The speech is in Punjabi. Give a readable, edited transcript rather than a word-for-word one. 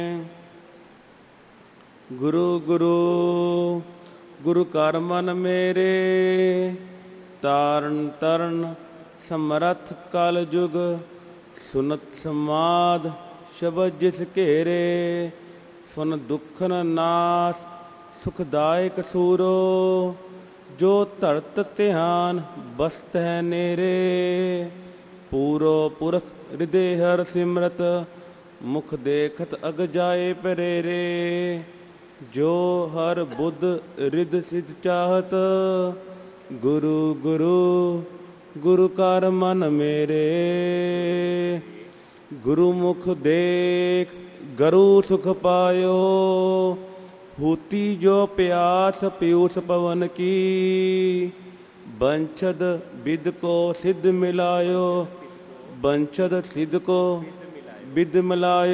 ਗੁਰੂ ਗੁਰੂ ਗੁਰੂ ਕਰ ਮਨ ਮੇਰੇ, ਤਾਰਨ ਤਰਨ ਸਮਰੱਥ ਕਲ ਜੁਗ। ਸੁਨਤ ਸਮਾਦ ਸ਼ਬਦ ਜਿਸ ਘੇਰੇ, ਫਨ ਦੁਖਨ ਨਾਸ ਸੁਖਦਾਇਕ ਸੂਰੋ। ਜੋ ਧਰਤ ਧਿਆਨ ਬਸਤ ਹੈ ਨੇਰੇ, ਪੂਰੋ ਪੁਰਖ ਹਿਰਦੇ ਹਰ ਸਿਮਰਤ। ਮੁਖ ਦੇਖਤ ਅਗ ਜਾਏ ਪਰੇਰੇ, ਜੋ ਹਰ ਬੁੱਧ ਰਿਦ ਸਿਧ ਚਾਹਤ। ਗੁਰੂ ਗੁਰੂ ਗੁਰੂ ਕਰ ਮਨ ਮੇਰੇ, ਗੁਰੂ ਮੁਖ ਦੇਖ ਗਰੂ ਸੁਖ ਪਾਇਓ। ਹੂਤੀ ਜੋ ਪਿਆਸ ਪਿਊਸ ਪਵਨ ਕੀ, ਬੰਛਦ ਬਿਦ ਕੋ ਸਿੱਧ ਮਿਲਾਇਓ। ਬੰਛਦ ਸਿੱਧ ਕੋ ਬਿਦ ਮਿਲਾਇਓ।